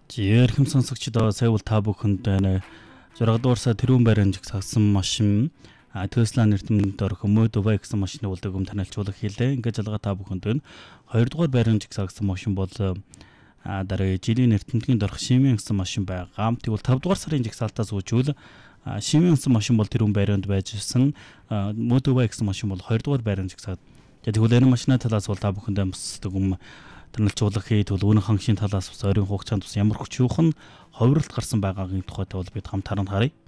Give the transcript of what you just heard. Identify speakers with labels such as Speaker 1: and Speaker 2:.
Speaker 1: Жирхэм сонсогчдоо сайвал та бүхэнд 6 дугаар сар тэрүүн байранд жигсаасан машин Tesla нэртэнд орох Model Y гэсэн машины болдог танилцуулах хийлээ. Ингээд жалгаа та бүхэнд 2 дугаар байранд жигсаасан машин бол дараа жилийн нэртэмтгийн дорох Siemens гэсэн машин байгаа. Тэгвэл 5 дугаар сарын жигсаалтаас үүсвэл Siemens гэсэн машин бол тэрүүн байранд байжсэн. Model Y гэсэн машин бол 2 дугаар байранд жигсаад. Тэгвэл энэ машины талаас бол та бүхэндээ мэддэг юм танилцуулах хийдвэл үнэн хангхийн талаас бас ойрын хугацаанд бас ямар хүчрүүхэн ховролт гарсан байгаагийн тухайд бол бид хамтаран харъя.